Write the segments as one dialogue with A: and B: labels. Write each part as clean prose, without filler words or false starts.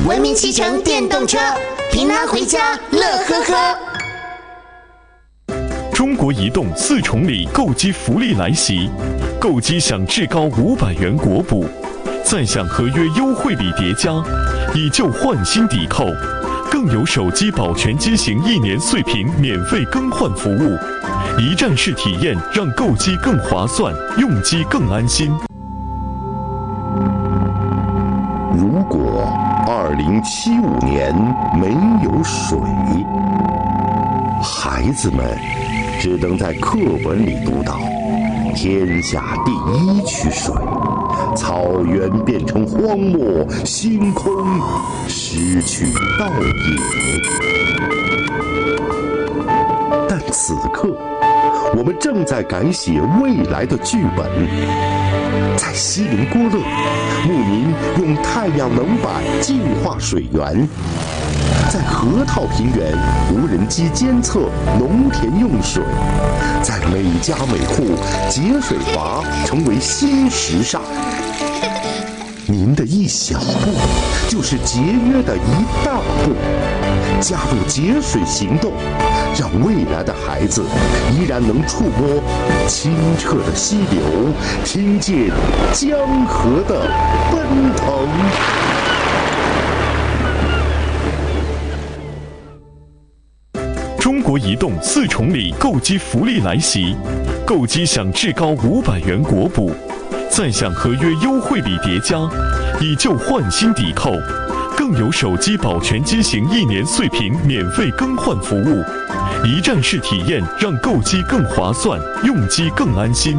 A: 文明骑乘电动车，平安回家乐呵呵。
B: 中国移动4重礼购机福利来袭，购机享至高500元国补，再享合约优惠礼叠加，以旧换新抵扣，更有手机保全机型1年碎屏免费更换服务，一站式体验让购机更划算，用机更安心。
C: 如果2075年没有水，孩子们只能在课本里读到天下第1区水，草原变成荒漠，星空失去倒影。但此刻，我们正在改写未来的剧本。在锡林郭勒，牧民用太阳能板净化水源；在河套平原，无人机监测农田用水；在每家每户，节水阀成为新时尚。您的一小步，就是节约的一大步。加入节水行动，让未来的孩子依然能触摸清澈的溪流，听见江河的奔腾。
B: 中国移动4重礼购机福利来袭，购机享至高500元国补，再享合约优惠礼叠加，以旧换新抵扣，更有手机保全机型1年碎屏免费更换服务，一站式体验让购机更划算，用机更安心。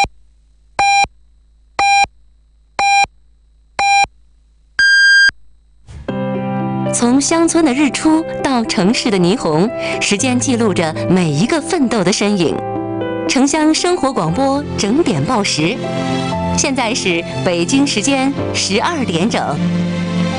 D: 从乡村的日出到城市的霓虹，时间记录着每一个奋斗的身影。城乡生活广播整点报时，现在是北京时间12点整。